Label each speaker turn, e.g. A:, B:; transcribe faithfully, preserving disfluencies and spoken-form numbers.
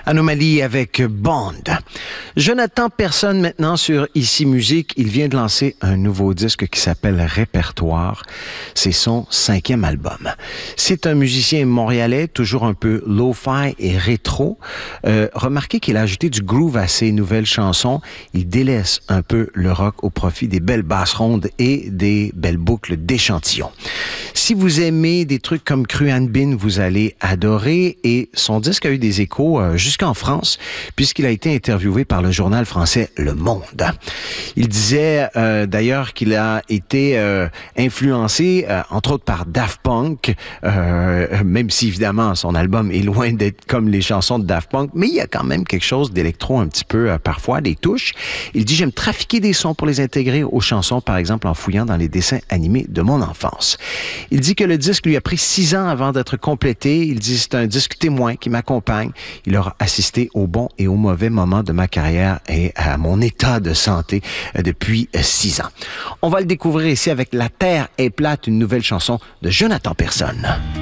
A: Anomalie avec Bond. Jonathan Personne maintenant sur Ici Musique. Il vient de lancer un nouveau disque qui s'appelle Répertoire. C'est son cinquième album. C'est un musicien montréalais, toujours un peu lo-fi et rétro. Euh, remarquez qu'il a ajouté du groove à ses nouvelles chansons. Il délaisse un peu le rock au profit des belles basses rondes et des belles boucles d'échantillons. Si vous aimez des trucs comme Cru Han Bin, vous allez adorer. Et son disque a eu des échos euh, jusqu'en France, puisqu'il a été interviewé par le journal français Le Monde. Il disait euh, d'ailleurs qu'il a été euh, influencé, euh, entre autres, par Daft Punk, euh, même si évidemment son album est loin d'être comme les chansons de Daft Punk, mais il y a quand même quelque chose d'électro un petit peu euh, parfois, des touches. Il dit « J'aime trafiquer des sons pour les intégrer aux chansons, par exemple en fouillant dans les dessins animés de mon enfance. » Il dit que le disque lui a pris six ans avant d'être complété. Il dit « C'est un disque témoin qui m'accompagne. Il aura assisté aux bons et aux mauvais moments de ma carrière et à mon état de santé depuis six ans. » On va le découvrir ici avec La Terre est plate, une nouvelle chanson de Jonathan Personne.